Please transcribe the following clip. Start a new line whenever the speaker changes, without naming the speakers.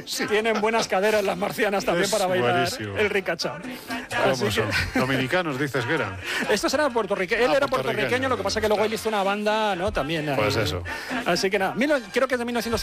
Tienen buenas caderas las marcianas también para bailar
buenísimo.
el ricachao.
¿Cómo son? Dominicanos dices que eran.
Estos eran puertorriqueños. Él era puertorriqueño, lo que pasa que luego él hizo una banda, ¿no? También.
Pues
ahí.
eso.
Así que nada, creo que es de 1950.